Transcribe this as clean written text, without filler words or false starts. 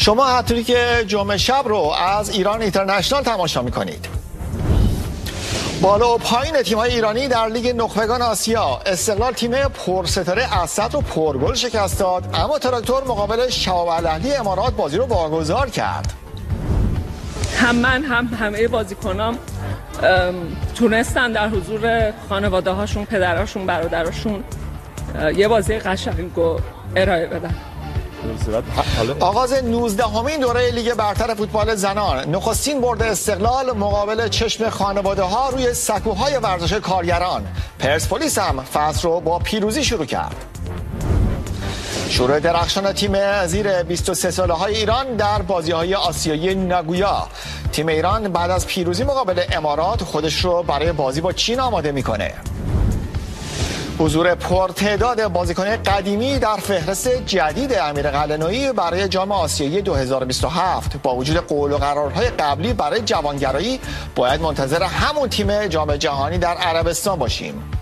شما هتریک جمعه شب رو از ایران اینترنشنال تماشا می‌کنید. بالا و پایین تیم‌های ایرانی در لیگ نخبگان آسیا، استقلال تیم پرستاره اسد رو پرگل شکست داد، اما تراکتور مقابل شباب الاهلی امارات بازی رو واگذار کرد. هم من هم همه بازیکنام تونستن در حضور خانواده هاشون، پدراشون، برادراشون یه بازی قشنگ رو ارائه بدن. آغاز 19مین دوره لیگ برتر فوتبال زنان، نخستین برد استقلال مقابل چشم خانواده ها روی سکوهای ورزش کارگران. پرسپولیس هم فصل رو با پیروزی شروع کرد. شروع درخشان تیم زیر 23 ساله های ایران در بازی‌های آسیایی ناگویا. تیم ایران بعد از پیروزی مقابل امارات خودش رو برای بازی با چین آماده میکنه. حضور پرتعداد بازیکنان قدیمی در فهرست جدید امیر قلعه‌نویی برای جام آسیایی 2027. با وجود قول و قرارهای قبلی برای جوانگرایی باید منتظر همون تیم جام جهانی در عربستان باشیم.